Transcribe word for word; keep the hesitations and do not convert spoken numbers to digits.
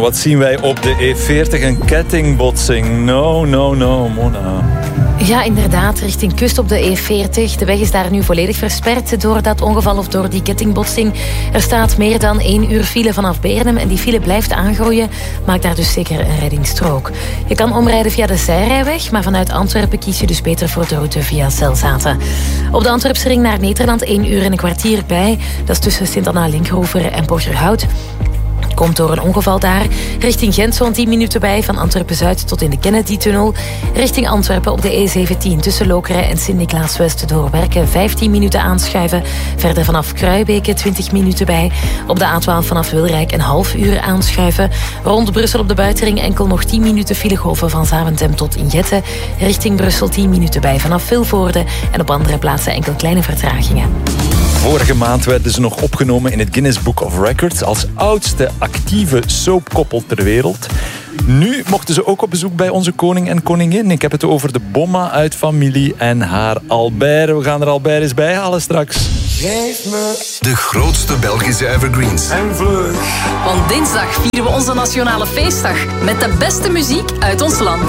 wat zien wij op de E veertig? Een kettingbotsing. No, no, no, Mona. Ja, inderdaad, richting kust op de E veertig. De weg is daar nu volledig versperd door dat ongeval of door die kettingbotsing. Er staat meer dan één uur file vanaf Beernem en die file blijft aangroeien. Maak daar dus zeker een reddingsstrook. Je kan omrijden via de zijrijweg, maar vanuit Antwerpen kies je dus beter voor de route via Zelzaten. Op de Antwerpse ring naar Nederland één uur en een kwartier bij. Dat is tussen Sint-Anna-Linkeroever en Borgerhout. Komt door een ongeval daar. Richting Gent zo'n tien minuten bij. Van Antwerpen-Zuid tot in de Kennedy-tunnel. Richting Antwerpen op de E zeventien tussen Lokeren en Sint-Niklaas-West door Werken vijftien minuten aanschuiven. Verder vanaf Kruibeke twintig minuten bij. Op de A twaalf vanaf Wilrijk een half uur aanschuiven. Rond Brussel op de buitenring enkel nog tien minuten filegolven van Zaventem tot Injette. Richting Brussel tien minuten bij vanaf Vilvoorde. En op andere plaatsen enkel kleine vertragingen. Vorige maand werden ze nog opgenomen in het Guinness Book of Records als oudste actieve soapkoppel ter wereld. Nu mochten ze ook op bezoek bij onze koning en koningin. Ik heb het over de Bomma uit familie en haar Albert. We gaan er Albert eens bij halen straks. Geef me de grootste Belgische evergreens. en vlug. Want dinsdag vieren we onze nationale feestdag met de beste muziek uit ons land.